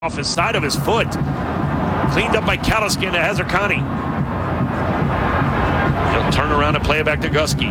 off his side of his foot. Cleaned up by Kaliskin to Hazarkani. He'll turn around and play it back to Gusky.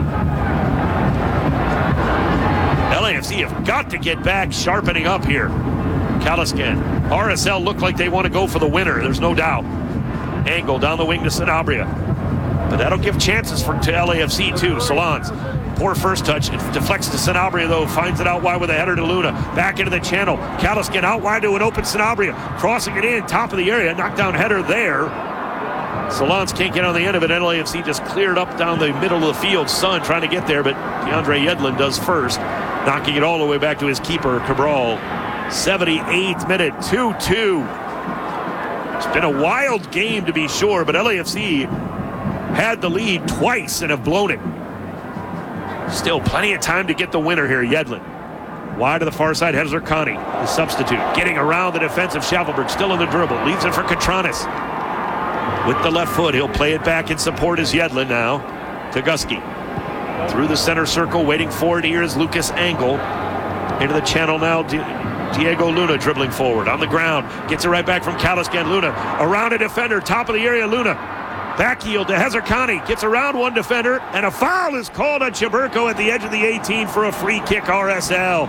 LAFC have got to get back, sharpening up here. Kaliskin. RSL look like they want to go for the winner, there's no doubt. Angle down the wing to Sanabria. But that'll give chances to LAFC too. Solans. Poor first touch. It deflects to Sanabria, though. Finds it out wide with a header to Luna. Back into the channel. Kaliskin out wide to an open Sanabria. Crossing it in. Top of the area. Knockdown header there. Solans can't get on the end of it. LAFC just cleared up down the middle of the field. Son trying to get there, but DeAndre Yedlin does first. Knocking it all the way back to his keeper, Cabral. 78th minute. 2-2. It's been a wild game to be sure, but LAFC had the lead twice and have blown it. Still plenty of time to get the winner here. Yedlin. Wide to the far side, Hazarkani, the substitute. Getting around the defense of Schavelberg, still in the dribble. Leaves it for Katranis. With the left foot, he'll play it back in support as Yedlin now to Gusky. Through the center circle, waiting for it. Here is Lucas Angle. Into the channel now, Diego Luna dribbling forward. On the ground, gets it right back from Kaliskin. Luna around a defender, top of the area, Luna. Back heel to Hazarkani, gets around one defender, and a foul is called on Chiburko at the edge of the 18 for a free kick, RSL.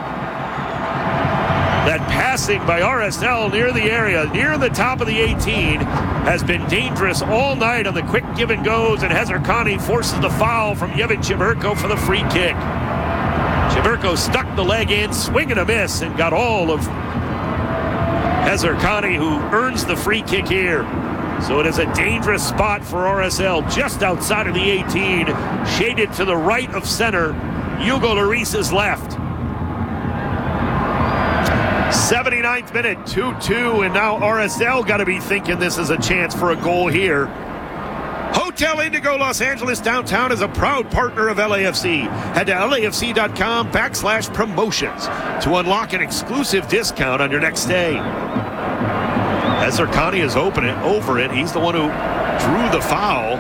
That passing by RSL near the area, near the top of the 18, has been dangerous all night on the quick give and goes, and Hazarkani forces the foul from Yevin Chiburko for the free kick. Chiburko stuck the leg in, swing and a miss, and got all of Hazarkani, who earns the free kick here. So it is a dangerous spot for RSL, just outside of the 18, shaded to the right of center. Hugo Lloris's left. 79th minute, 2-2, and now RSL got to be thinking this is a chance for a goal here. Hotel Indigo Los Angeles downtown is a proud partner of LAFC. Head to LAFC.com/promotions to unlock an exclusive discount on your next stay. Hazarkani is over it. He's the one who drew the foul.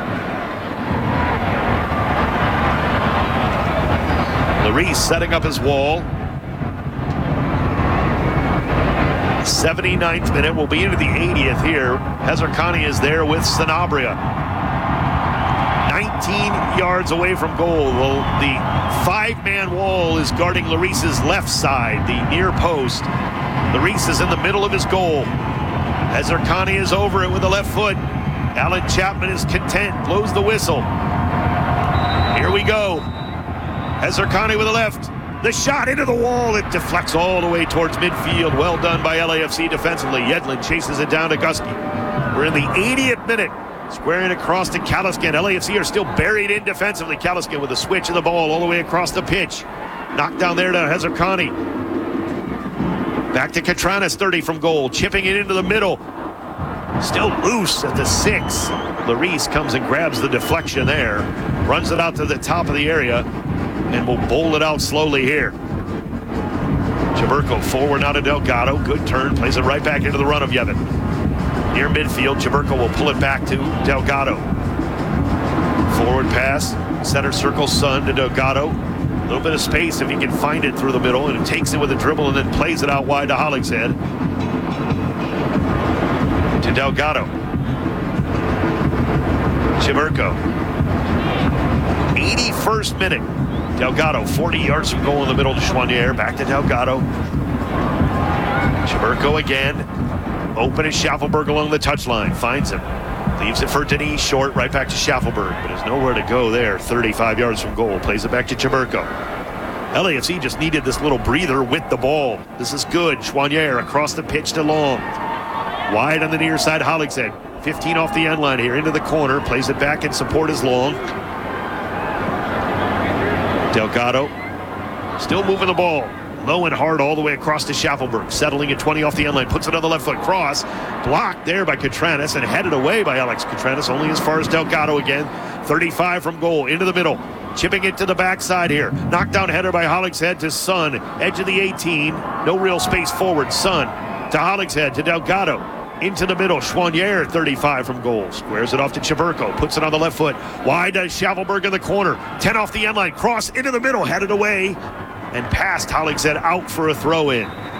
Lloris setting up his wall. 79th minute. We'll be into the 80th here. Hazarkani is there with Sanabria. 19 yards away from goal. The five-man wall is guarding Lloris's left side, the near post. Lloris is in the middle of his goal. Hazarkani is over it with the left foot. Alan Chapman is content, blows the whistle. Here we go. Hazarkani with the left. The shot into the wall. It deflects all the way towards midfield. Well done by LAFC defensively. Yedlin chases it down to Gusky. We're in the 80th minute. Squaring across to Kaliskin. LAFC are still buried in defensively. Kaliskin with a switch of the ball all the way across the pitch. Knocked down there to Hazarkani. Back to Katranis, 30 from goal. Chipping it into the middle. Still loose at the 6. Lloris comes and grabs the deflection there. Runs it out to the top of the area. And will bowl it out slowly here. Chiburko forward now to Delgado. Good turn. Plays it right back into the run of Yevin. Near midfield, Chiburko will pull it back to Delgado. Forward pass. Center circle, Son to Delgado. A little bit of space if he can find it through the middle, and takes it with a dribble and then plays it out wide to Hollingshead. To Delgado. Chiburko. 81st minute. Delgado, 40 yards from goal in the middle to Chouanier. Back to Delgado. Chiburko again. Open is Schavelberg along the touchline. Finds him. Leaves it for Denis short, right back to Schavelberg, but there's nowhere to go there. 35 yards from goal. Plays it back to Chiburko. LAFC just needed this little breather with the ball. This is good. Chouanier across the pitch to Long. Wide on the near side, Hollingshead. 15 off the end line here, into the corner. Plays it back in support as Long. Delgado still moving the ball. Low and hard all the way across to Schavelberg. Settling at 20 off the end line. Puts it on the left foot. Cross. Blocked there by Katranis and headed away by Alex Katranis. Only as far as Delgado again. 35 from goal. Into the middle. Chipping it to the backside here. Knockdown header by Hollingshead to Son. Edge of the 18. No real space forward. Son to Hollingshead to Delgado. Into the middle. Chouanier, 35 from goal. Squares it off to Chiburko. Puts it on the left foot. Wide to Schavelberg in the corner. 10 off the end line. Cross into the middle. Headed away. And past Hollingshead out for a throw-in.